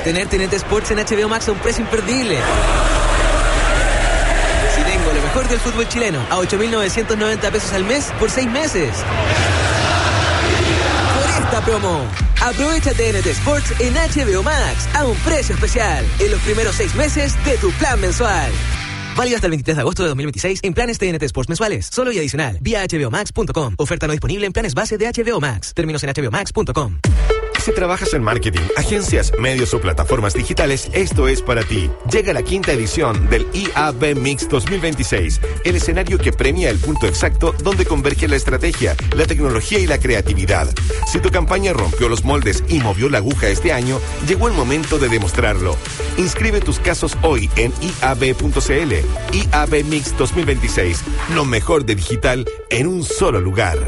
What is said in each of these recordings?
Tener TNT Sports en HBO Max a un precio imperdible. Si tengo lo mejor del fútbol chileno a 8.990 pesos al mes por 6 meses. Por esta promo, aprovecha TNT Sports en HBO Max a un precio especial en los primeros 6 meses de tu plan mensual. Válido hasta el 23 de agosto de 2026 en planes TNT Sports mensuales. Solo y adicional. Vía hbomax.com. Oferta no disponible en planes base de HBO Max. Términos en hbomax.com. Si trabajas en marketing, agencias, medios o plataformas digitales, esto es para ti. Llega la 5ª edición del IAB Mix 2026, el escenario que premia el punto exacto donde converge la estrategia, la tecnología y la creatividad. Si tu campaña rompió los moldes y movió la aguja este año, llegó el momento de demostrarlo. Inscribe tus casos hoy en iab.cl. IAB Mix 2026, lo mejor de digital en un solo lugar.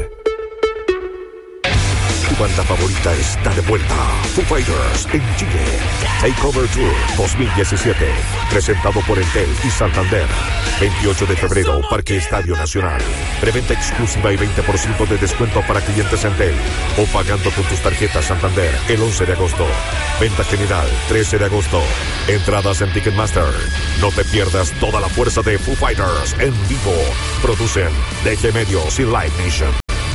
Tu banda favorita está de vuelta. Foo Fighters en Chile. Takeover Tour 2017. Presentado por Entel y Santander. 28 de febrero, Parque Estadio Nacional. Preventa exclusiva y 20% de descuento para clientes Entel. O pagando con tus tarjetas Santander el 11 de agosto. Venta general 13 de agosto. Entradas en Ticketmaster. No te pierdas toda la fuerza de Foo Fighters en vivo. Producen DG Medios y Live Nation.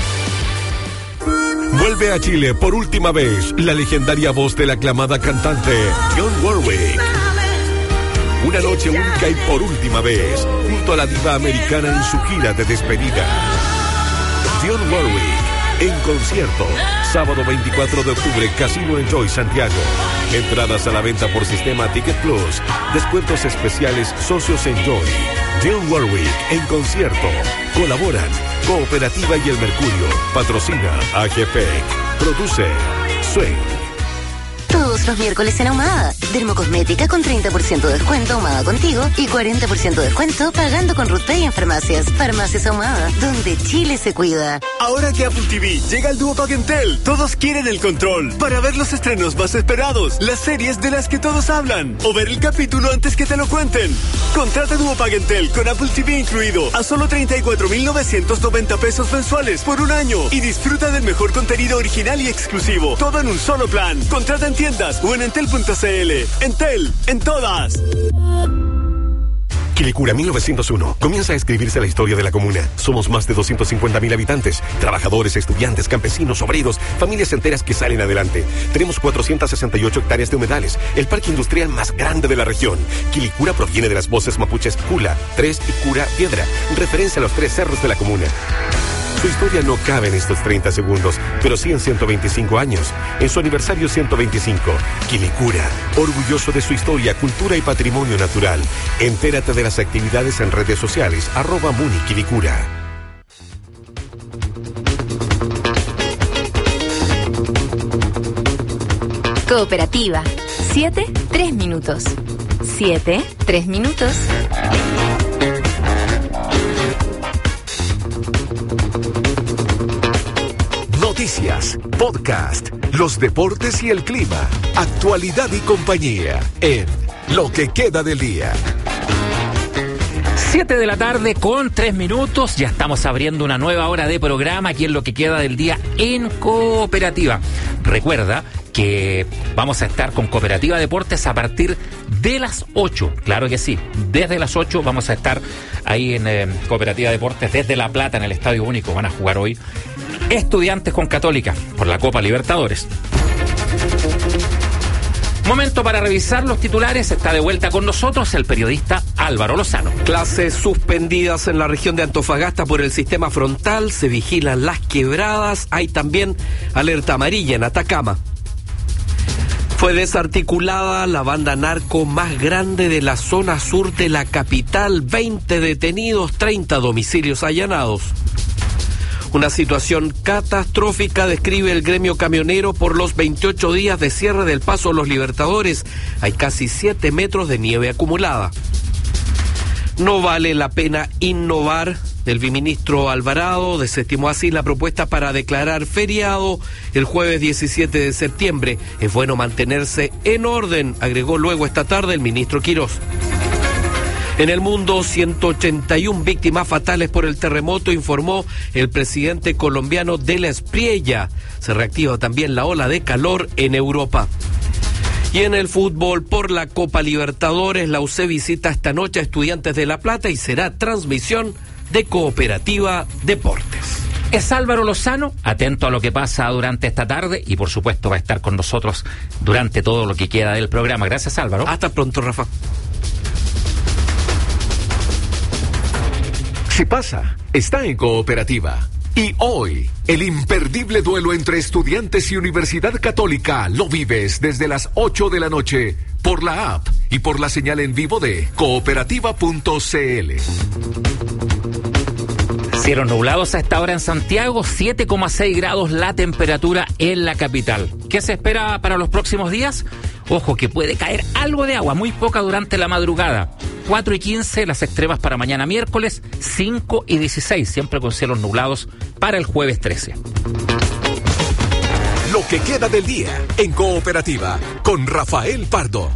Vuelve a Chile por última vez la legendaria voz de la aclamada cantante Dionne Warwick. Una noche única y por última vez, junto a la diva americana en su gira de despedida. Dionne Warwick en concierto, sábado 24 de octubre, Casino Enjoy Santiago. Entradas a la venta por sistema Ticket Plus. Descuentos especiales Socios Enjoy. Dionne Warwick en concierto. Colaboran Cooperativa y El Mercurio. Patrocina AGPEC. Produce Swing. Todos los miércoles en Ahumada. Dermocosmética con 30% de descuento Ahumada Contigo y 40% de descuento pagando con RutPay en farmacias. Farmacias Ahumada, donde Chile se cuida. Ahora que Apple TV llega al dúo Entel, todos quieren el control para ver los estrenos más esperados, las series de las que todos hablan o ver el capítulo antes que te lo cuenten. Contrata dúo Entel con Apple TV incluido a solo 34.990 pesos mensuales por un año y disfruta del mejor contenido original y exclusivo. Todo en un solo plan. Contrata en tiendas o en entel.cl. Entel, en todas. Quilicura 1901. Comienza a escribirse la historia de la comuna. Somos más de 250.000 habitantes. Trabajadores, estudiantes, campesinos, obreros, familias enteras que salen adelante. Tenemos 468 hectáreas de humedales. El parque industrial más grande de la región. Quilicura proviene de las voces mapuches Cula, Tres y Cura Piedra. Referencia a los 3 cerros de la comuna. Su historia no cabe en estos 30 segundos, pero sí en 125 años. En su aniversario 125, Quilicura, orgulloso de su historia, cultura y patrimonio natural. Entérate de las actividades en redes sociales, @MuniQuilicura. Cooperativa. 7, 3 minutos. 7, 3 minutos. Noticias, podcast, los deportes y el clima, actualidad y compañía en Lo que queda del día. 7 de la tarde con 3 minutos. Ya estamos abriendo una nueva hora de programa aquí en Lo que queda del día en Cooperativa. Recuerda que vamos a estar con Cooperativa Deportes a partir de las 8. Claro que sí, desde las 8 vamos a estar ahí en Cooperativa Deportes desde La Plata en el Estadio Único. Van a jugar hoy Estudiantes con Católica por la Copa Libertadores. Momento para revisar los titulares. Está de vuelta con nosotros el periodista Álvaro Lozano. Clases suspendidas en la región de Antofagasta por el sistema frontal. Se vigilan las quebradas. Hay también alerta amarilla en Atacama. Fue desarticulada la banda narco más grande de la zona sur de la capital. 20 detenidos, 30 domicilios allanados. Una situación catastrófica describe el gremio camionero por los 28 días de cierre del Paso Los Libertadores. Hay casi 7 metros de nieve acumulada. No vale la pena innovar. El viceministro Alvarado desestimó así la propuesta para declarar feriado el jueves 17 de septiembre. Es bueno mantenerse en orden, agregó luego esta tarde el ministro Quirós. En el mundo, 181 víctimas fatales por el terremoto, informó el presidente colombiano de la Espriella. Se reactiva también la ola de calor en Europa. Y en el fútbol, por la Copa Libertadores, la UC visita esta noche a Estudiantes de La Plata y será transmisión de Cooperativa Deportes. Es Álvaro Lozano, atento a lo que pasa durante esta tarde y por supuesto va a estar con nosotros durante todo lo que queda del programa. Gracias, Álvaro. Hasta pronto, Rafa. Si pasa, está en Cooperativa. Y hoy, el imperdible duelo entre Estudiantes y Universidad Católica lo vives desde las 8 de la noche por la app y por la señal en vivo de cooperativa.cl. Cielos nublados a esta hora en Santiago, 7,6 grados la temperatura en la capital. ¿Qué se espera para los próximos días? Ojo que puede caer algo de agua, muy poca durante la madrugada. 4 y 15 las extremas para mañana miércoles, 5 y 16, siempre con cielos nublados para el jueves 13. Lo que queda del día en Cooperativa con Rafael Pardo.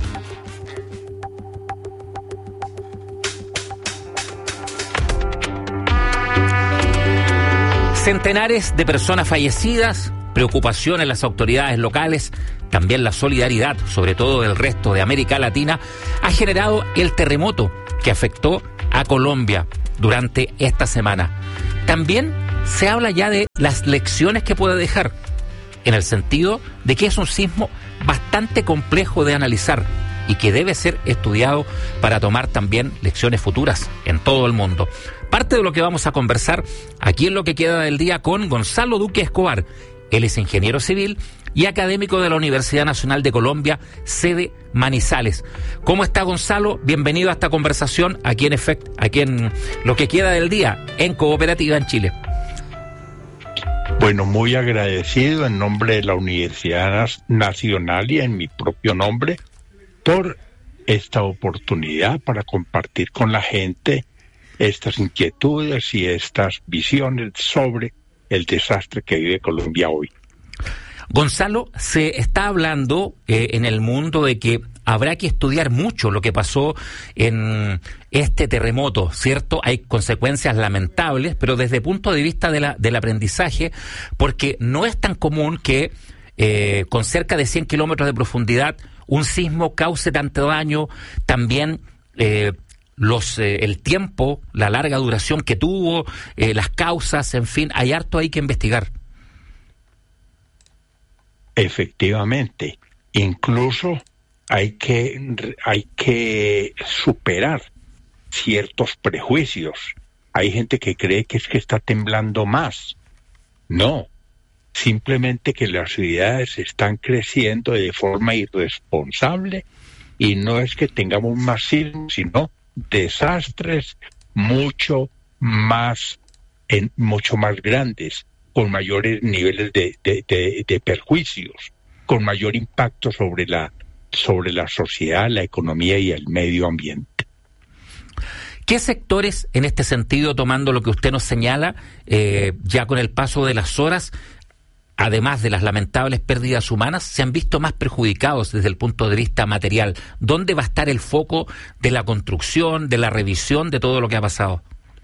Centenares de personas fallecidas, preocupación en las autoridades locales, también la solidaridad, sobre todo del resto de América Latina, ha generado el terremoto que afectó a Colombia durante esta semana. También se habla ya de las lecciones que puede dejar, en el sentido de que es un sismo bastante complejo de analizar y que debe ser estudiado para tomar también lecciones futuras en todo el mundo. Parte de lo que vamos a conversar aquí en lo que queda del día con Gonzalo Duque Escobar. Él es ingeniero civil y académico de la Universidad Nacional de Colombia, sede Manizales. ¿Cómo está, Gonzalo? Bienvenido a esta conversación aquí en lo que queda del día en Cooperativa en Chile. Bueno, muy agradecido en nombre de la Universidad Nacional y en mi propio nombre por esta oportunidad para compartir con la gente estas inquietudes y estas visiones sobre el desastre que vive Colombia hoy. Gonzalo, se está hablando en el mundo de que habrá que estudiar mucho lo que pasó en este terremoto, ¿cierto? Hay consecuencias lamentables, pero desde el punto de vista del aprendizaje, porque no es tan común que con cerca de 100 kilómetros de profundidad un sismo cause tanto daño, también el tiempo, la larga duración que tuvo, las causas, en fin, hay harto ahí que investigar. Efectivamente, incluso hay que superar ciertos prejuicios. Hay gente que cree que es que está temblando más. No, simplemente que las ciudades están creciendo de forma irresponsable y no es que tengamos más sismos, sino desastres mucho más grandes, con mayores niveles de perjuicios, con mayor impacto sobre la sociedad, la economía y el medio ambiente. ¿Qué sectores, en este sentido, tomando lo que usted nos señala, ya con el paso de las horas, además de las lamentables pérdidas humanas, se han visto más perjudicados desde el punto de vista material? ¿Dónde va a estar el foco de la construcción, de la revisión de todo lo que ha pasado?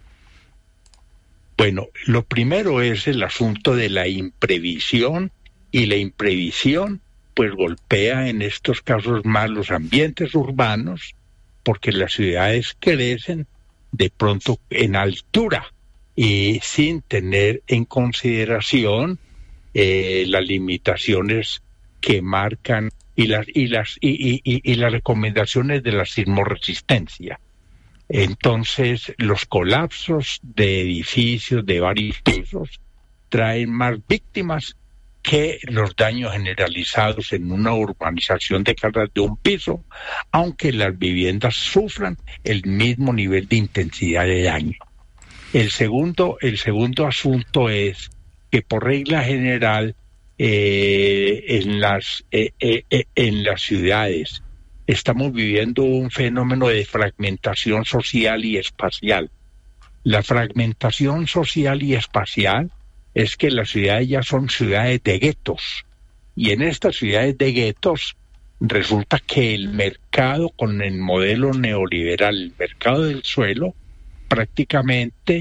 Bueno, lo primero es el asunto de la imprevisión, y la imprevisión pues golpea en estos casos más los ambientes urbanos, porque las ciudades crecen de pronto en altura y sin tener en consideración las limitaciones que marcan y las recomendaciones de la sismoresistencia. Entonces, los colapsos de edificios de varios pisos traen más víctimas que los daños generalizados en una urbanización de casas de un piso, aunque las viviendas sufran el mismo nivel de intensidad de daño. El segundo asunto es que por regla general en las ciudades estamos viviendo un fenómeno de fragmentación social y espacial. La fragmentación social y espacial es que las ciudades ya son ciudades de guetos, y en estas ciudades de guetos resulta que el mercado, con el modelo neoliberal, el mercado del suelo, prácticamente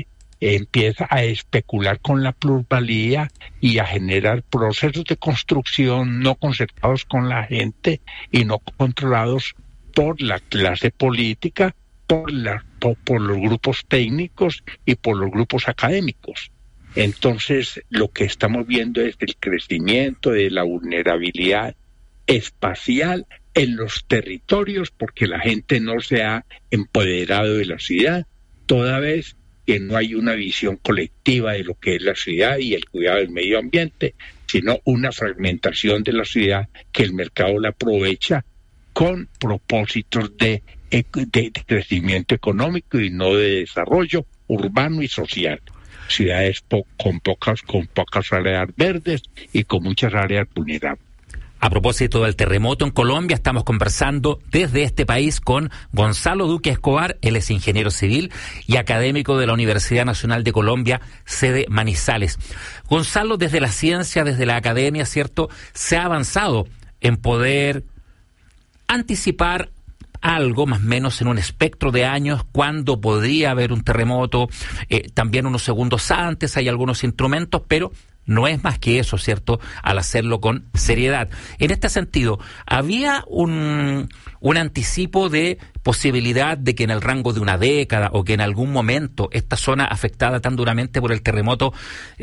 empieza a especular con la plusvalía y a generar procesos de construcción no concertados con la gente y no controlados por la clase política, por los grupos técnicos y por los grupos académicos. Entonces, lo que estamos viendo es el crecimiento de la vulnerabilidad espacial en los territorios, porque la gente no se ha empoderado de la ciudad, toda vez que no hay una visión colectiva de lo que es la ciudad y el cuidado del medio ambiente, sino una fragmentación de la ciudad que el mercado la aprovecha con propósitos de crecimiento económico y no de desarrollo urbano y social. Ciudades con pocas áreas verdes y con muchas áreas vulnerables. A propósito del terremoto en Colombia, estamos conversando desde este país con Gonzalo Duque Escobar. Él es ingeniero civil y académico de la Universidad Nacional de Colombia, sede Manizales. Gonzalo, desde la ciencia, desde la academia, ¿cierto?, se ha avanzado en poder anticipar algo más o menos en un espectro de años cuando podría haber un terremoto, también unos segundos antes hay algunos instrumentos, pero no es más que eso, ¿cierto?, al hacerlo con seriedad. En este sentido, ¿había un anticipo de posibilidad de que en el rango de una década o que en algún momento esta zona afectada tan duramente por el terremoto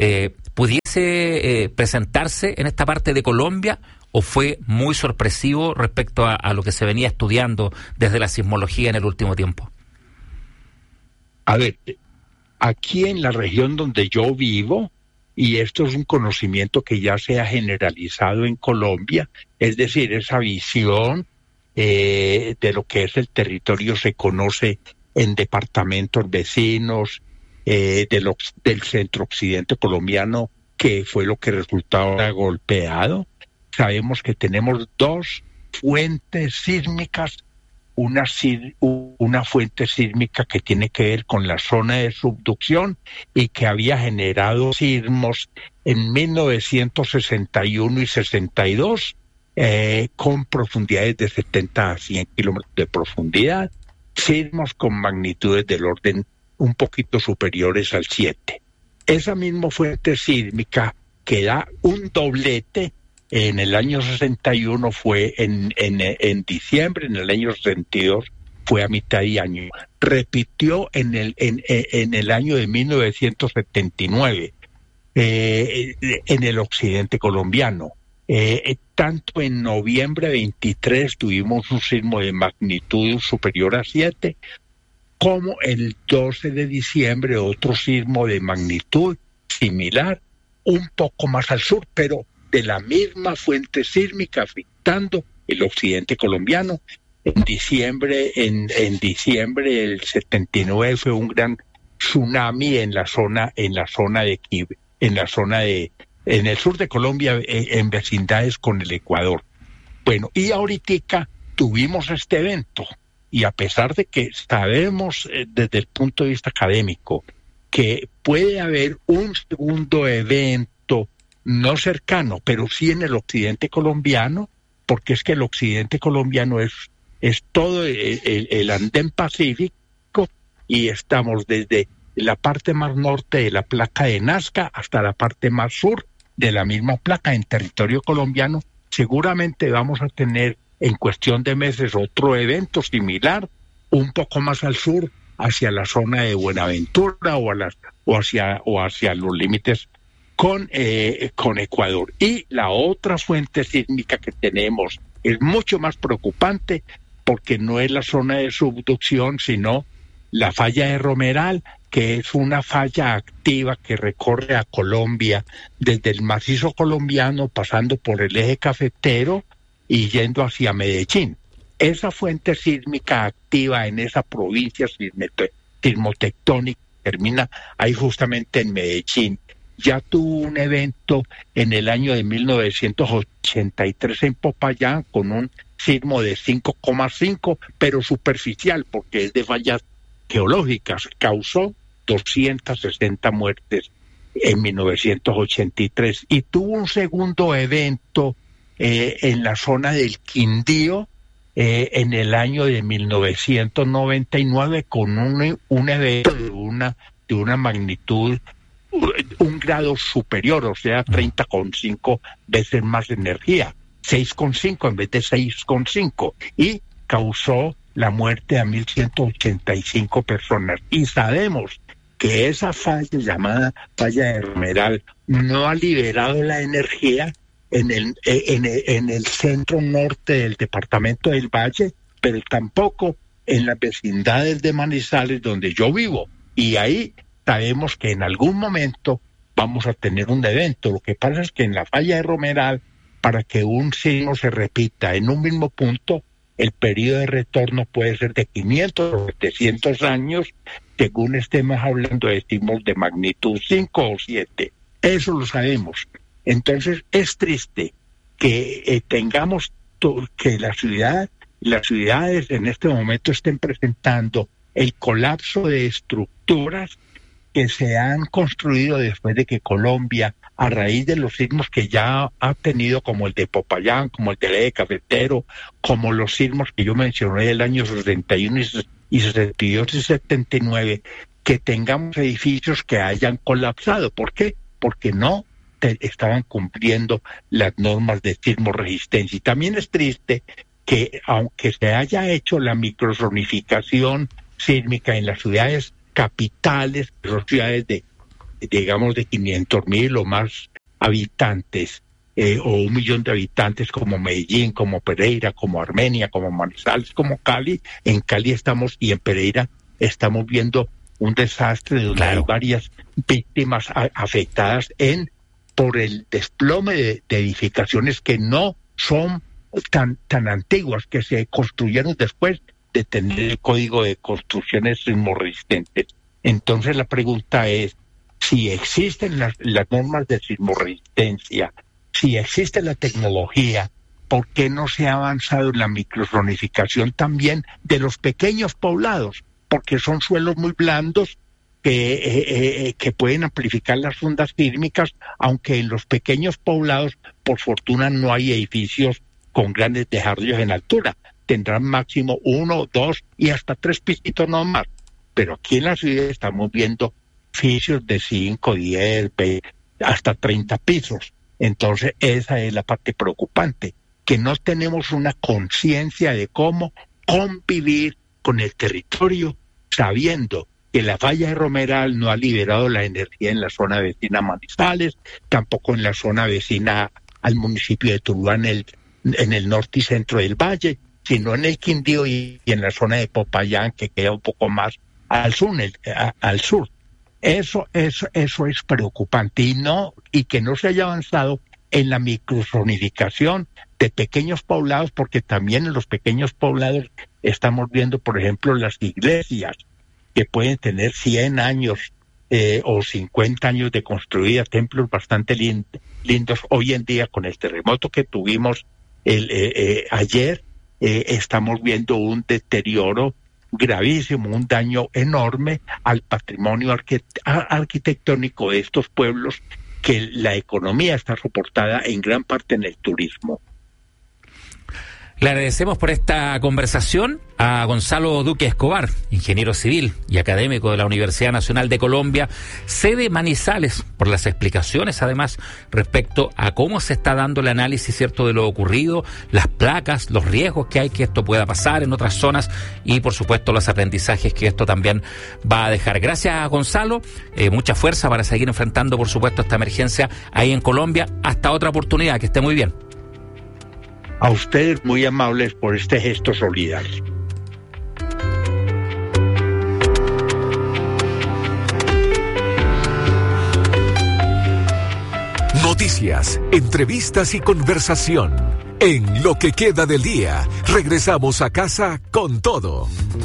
pudiese presentarse en esta parte de Colombia? ¿O fue muy sorpresivo respecto a lo que se venía estudiando desde la sismología en el último tiempo? A ver, aquí en la región donde yo vivo, y esto es un conocimiento que ya se ha generalizado en Colombia, es decir, esa visión de lo que es el territorio se conoce en departamentos vecinos del centro occidente colombiano, que fue lo que resultó golpeado. Sabemos que tenemos dos fuentes sísmicas, una fuente sísmica que tiene que ver con la zona de subducción y que había generado sismos en 1961 y 62 con profundidades de 70 a 100 kilómetros de profundidad, sismos con magnitudes del orden un poquito superiores al 7. Esa misma fuente sísmica que da un doblete en el año 61 fue en diciembre, en el año 62 fue a mitad de año. Repitió en el año de 1979 en el occidente colombiano. Tanto en noviembre 23 tuvimos un sismo de magnitud superior a 7, como el 12 de diciembre otro sismo de magnitud similar, un poco más al sur, pero de la misma fuente sísmica afectando el occidente colombiano. En diciembre del 79 fue un gran tsunami en el sur de Colombia, en vecindades con el Ecuador. Bueno, y ahorita tuvimos este evento, y a pesar de que sabemos desde el punto de vista académico que puede haber un segundo evento no cercano, pero sí en el occidente colombiano, porque es que el occidente colombiano es todo el andén pacífico, y estamos desde la parte más norte de la placa de Nazca hasta la parte más sur de la misma placa en territorio colombiano. Seguramente vamos a tener en cuestión de meses otro evento similar, un poco más al sur, hacia la zona de Buenaventura o hacia los límites con Ecuador. Y la otra fuente sísmica que tenemos es mucho más preocupante, porque no es la zona de subducción, sino la falla de Romeral, que es una falla activa que recorre a Colombia desde el macizo colombiano, pasando por el eje cafetero y yendo hacia Medellín. Esa fuente sísmica activa en esa provincia sismotectónica termina ahí justamente en Medellín. Ya tuvo un evento en el año de 1983 en Popayán con un sismo de 5,5, pero superficial, porque es de fallas geológicas. Causó 260 muertes en 1983. Y tuvo un segundo evento en la zona del Quindío en el año de 1999 con un evento de una de una magnitud, un grado superior, o sea, 30,5 veces más energía, 6,5 en vez de 6,5, y causó la muerte a 1.185 personas. Y sabemos que esa falla, llamada falla de Romeral, no ha liberado la energía en el centro norte del departamento del Valle, pero tampoco en las vecindades de Manizales, donde yo vivo. Y ahí sabemos que en algún momento vamos a tener un evento. Lo que pasa es que en la falla de Romeral, para que un sismo se repita en un mismo punto, el periodo de retorno puede ser de 500 o 700 años, según estemos hablando de sismos de magnitud 5 o 7. Eso lo sabemos. Entonces es triste que tengamos que las ciudades en este momento estén presentando el colapso de estructuras que se han construido después de que Colombia, a raíz de los sismos que ya ha tenido, como el de Popayán, como el del Eje Cafetero, como los sismos que yo mencioné del año 61 y 62 y 79, que tengamos edificios que hayan colapsado. ¿Por qué? Porque no estaban cumpliendo las normas de sismo resistencia. Y también es triste que, aunque se haya hecho la microzonificación sísmica en las ciudades capitales, son ciudades de 500,000 o más habitantes, o 1 millón de habitantes, como Medellín, como Pereira, como Armenia, como Manizales, como Cali. En Cali estamos, y en Pereira estamos viendo un desastre donde hay varias víctimas afectadas por el desplome de edificaciones que no son tan antiguas, que se construyeron después de tener el código de construcciones sismorresistentes. Entonces la pregunta es, si existen las normas de sismorresistencia, si existe la tecnología, ¿por qué no se ha avanzado en la microzonificación también de los pequeños poblados? Porque son suelos muy blandos que pueden amplificar las ondas sísmicas, aunque en los pequeños poblados, por fortuna, no hay edificios con grandes desarrollos en altura. Tendrán máximo 1, 2 y hasta 3 pisitos no más. Pero aquí en la ciudad estamos viendo edificios de 5, 10, 20, hasta 30 pisos. Entonces esa es la parte preocupante, que no tenemos una conciencia de cómo convivir con el territorio, sabiendo que la falla de Romeral no ha liberado la energía en la zona vecina a Manizales, tampoco en la zona vecina al municipio de Tuluá, en el norte y centro del Valle, sino en el Quindío y en la zona de Popayán, que queda un poco más al sur. Eso es preocupante, y que no se haya avanzado en la microzonificación de pequeños poblados, porque también en los pequeños poblados estamos viendo, por ejemplo, las iglesias que pueden tener 100 años o 50 años de construidas, templos bastante lindos. Hoy en día, con el terremoto que tuvimos ayer, estamos viendo un deterioro gravísimo, un daño enorme al patrimonio arquitectónico de estos pueblos, que la economía está soportada en gran parte en el turismo. Le agradecemos por esta conversación a Gonzalo Duque Escobar, ingeniero civil y académico de la Universidad Nacional de Colombia, sede Manizales, por las explicaciones además respecto a cómo se está dando el análisis, cierto, de lo ocurrido, las placas, los riesgos que hay que esto pueda pasar en otras zonas y por supuesto los aprendizajes que esto también va a dejar. Gracias, Gonzalo, mucha fuerza para seguir enfrentando por supuesto esta emergencia ahí en Colombia. Hasta otra oportunidad, que esté muy bien. A ustedes muy amables por este gesto solidario. Noticias, entrevistas y conversación. En Lo que queda del día, regresamos a casa con todo.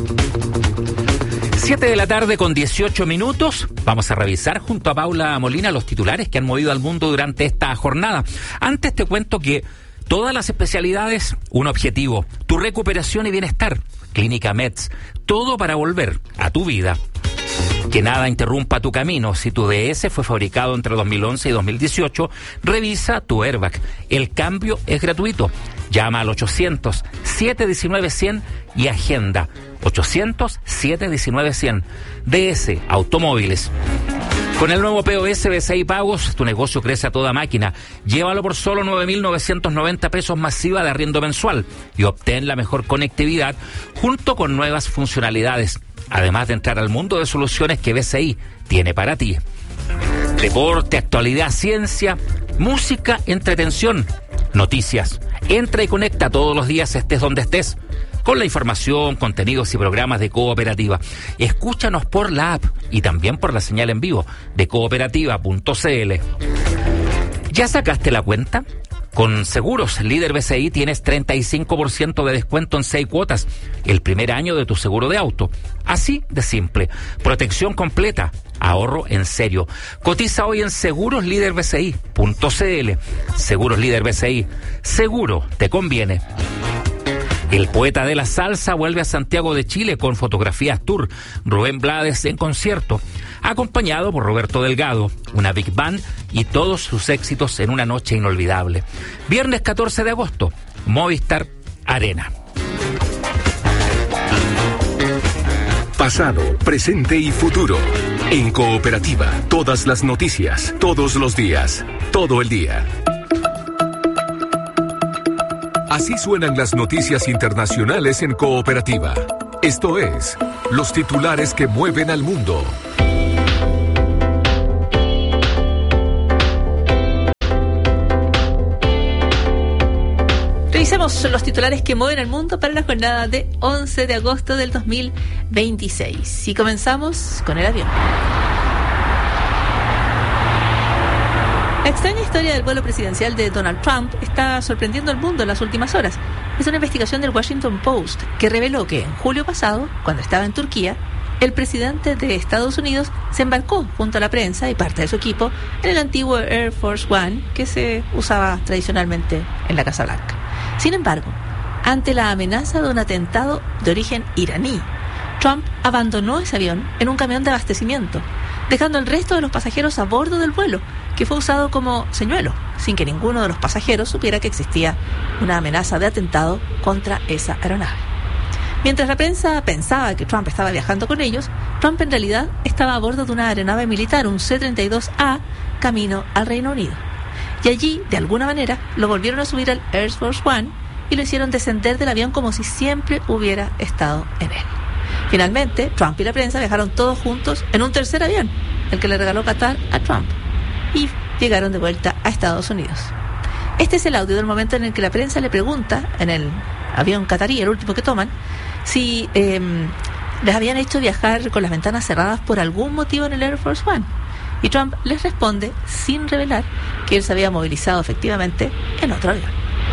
7 de la tarde con 18 minutos. Vamos a revisar junto a Paula Molina los titulares que han movido al mundo durante esta jornada. Antes te cuento que todas las especialidades, un objetivo: tu recuperación y bienestar. Clínica Meds, todo para volver a tu vida. Que nada interrumpa tu camino. Si tu DS fue fabricado entre 2011 y 2018, revisa tu airbag. El cambio es gratuito. Llama al 800-719-100 y agenda 800-719-100. DS Automóviles. Con el nuevo POS BCI Pagos, tu negocio crece a toda máquina. Llévalo por solo 9.990 pesos masiva de arriendo mensual y obtén la mejor conectividad junto con nuevas funcionalidades, además de entrar al mundo de soluciones que BCI tiene para ti. Deporte, actualidad, ciencia, música, entretención, noticias. Entra y conecta todos los días, estés donde estés, con la información, contenidos y programas de Cooperativa. Escúchanos por la app y también por la señal en vivo de cooperativa.cl. ¿Ya sacaste la cuenta? Con Seguros Líder BCI tienes 35% de descuento en 6 cuotas el primer año de tu seguro de auto. Así de simple. Protección completa. Ahorro en serio. Cotiza hoy en segurosliderbci.cl. Seguros Líder BCI. Seguro te conviene. El poeta de la salsa vuelve a Santiago de Chile con Fotografías Tour. Rubén Blades en concierto, acompañado por Roberto Delgado, una big band y todos sus éxitos en una noche inolvidable. Viernes 14 de agosto, Movistar Arena. Pasado, presente y futuro. En Cooperativa, todas las noticias, todos los días, todo el día. Así suenan las noticias internacionales en Cooperativa. Esto es, los titulares que mueven al mundo. Revisemos los titulares que mueven al mundo para la jornada de 11 de agosto del 2026. Y comenzamos con el avión. La extraña historia del vuelo presidencial de Donald Trump está sorprendiendo al mundo en las últimas horas. Es una investigación del Washington Post que reveló que en julio pasado, cuando estaba en Turquía, el presidente de Estados Unidos se embarcó junto a la prensa y parte de su equipo en el antiguo Air Force One que se usaba tradicionalmente en la Casa Blanca. Sin embargo, ante la amenaza de un atentado de origen iraní, Trump abandonó ese avión en un camión de abastecimiento, dejando al resto de los pasajeros a bordo del vuelo, que fue usado como señuelo, sin que ninguno de los pasajeros supiera que existía una amenaza de atentado contra esa aeronave. Mientras la prensa pensaba que Trump estaba viajando con ellos, Trump en realidad estaba a bordo de una aeronave militar, un C-32A, camino al Reino Unido. Y allí, de alguna manera, lo volvieron a subir al Air Force One y lo hicieron descender del avión como si siempre hubiera estado en él. Finalmente, Trump y la prensa viajaron todos juntos en un tercer avión, el que le regaló Qatar a Trump, y llegaron de vuelta a Estados Unidos. Este es el audio del momento en el que la prensa le pregunta, en el avión qatarí, el último que toman, si les habían hecho viajar con las ventanas cerradas por algún motivo en el Air Force One. Y Trump les responde, sin revelar, que él se había movilizado efectivamente en otro avión.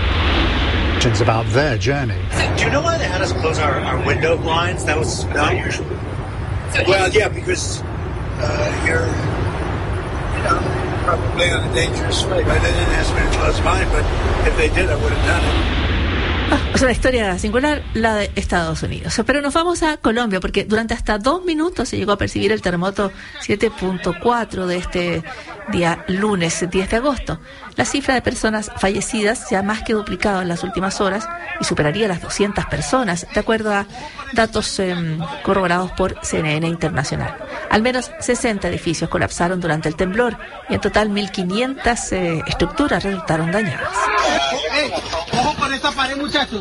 About their journey. Do you know why they had us close our window blinds? That was not usual. Well, yeah, because you're, probably on a dangerous way. They didn't ask me to close mine, but if they did, I would have done it. Es una historia singular, la de Estados Unidos. Pero nos vamos a Colombia, porque durante hasta 2 minutos se llegó a percibir el terremoto 7.4 de este día lunes 10 de agosto. La cifra de personas fallecidas se ha más que duplicado en las últimas horas y superaría las 200 personas, de acuerdo a datos corroborados por CNN Internacional. Al menos 60 edificios colapsaron durante el temblor y en total 1.500 estructuras resultaron dañadas. ¡Ojo con esta pared, muchachos!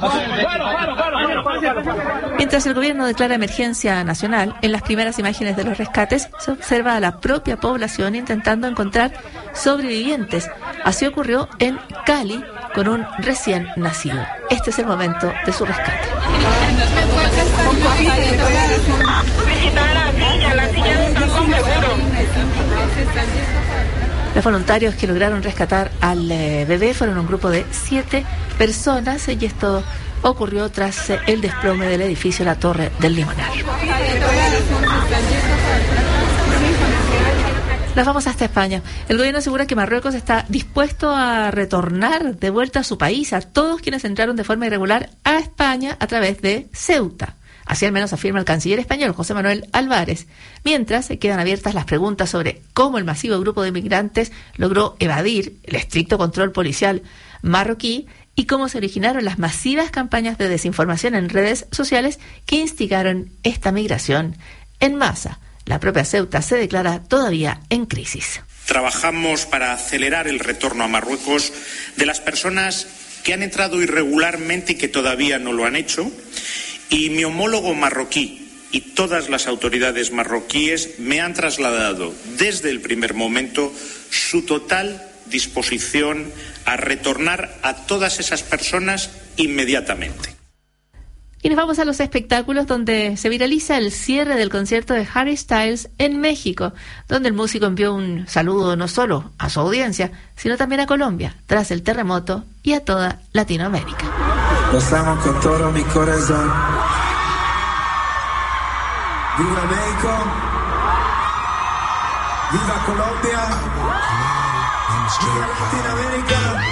Mientras el gobierno declara emergencia nacional, en las primeras imágenes de los rescates se observa a la propia población intentando encontrar sobrevivientes. Así ocurrió en Cali con un recién nacido. Este es el momento de su rescate. Los voluntarios que lograron rescatar al bebé fueron un grupo de 7 personas y esto ocurrió tras el desplome del edificio La Torre del Limonar. Nos vamos hasta España. El gobierno asegura que Marruecos está dispuesto a retornar de vuelta a su país a todos quienes entraron de forma irregular a España a través de Ceuta. Así al menos afirma el canciller español José Manuel Álvarez, mientras quedan abiertas las preguntas sobre cómo el masivo grupo de inmigrantes logró evadir el estricto control policial marroquí y cómo se originaron las masivas campañas de desinformación en redes sociales que instigaron esta migración en masa. La propia Ceuta se declara todavía en crisis. Trabajamos para acelerar el retorno a Marruecos de las personas que han entrado irregularmente y que todavía no lo han hecho. Y mi homólogo marroquí y todas las autoridades marroquíes me han trasladado desde el primer momento su total disposición a retornar a todas esas personas inmediatamente. Y nos vamos a los espectáculos, donde se viraliza el cierre del concierto de Harry Styles en México, donde el músico envió un saludo no solo a su audiencia, sino también a Colombia, tras el terremoto, y a toda Latinoamérica. Los amo con todo mi corazón. ¡Viva México! ¡Viva Colombia! ¡Viva Latinoamérica!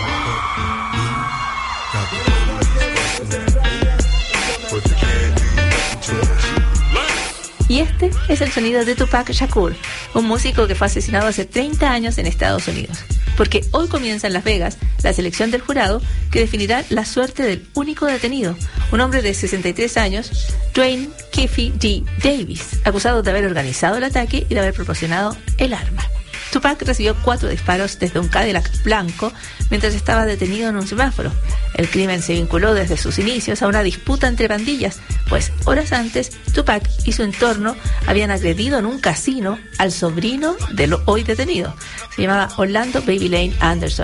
Y este es el sonido de Tupac Shakur, un músico que fue asesinado hace 30 años en Estados Unidos. Porque hoy comienza en Las Vegas la selección del jurado que definirá la suerte del único detenido, un hombre de 63 años, Dwayne Keefe D. Davis, acusado de haber organizado el ataque y de haber proporcionado el arma. Tupac recibió 4 disparos desde un Cadillac blanco mientras estaba detenido en un semáforo. El crimen se vinculó desde sus inicios a una disputa entre pandillas, pues horas antes Tupac y su entorno habían agredido en un casino al sobrino del hoy detenido. Se llamaba Orlando Baby Lane Anderson.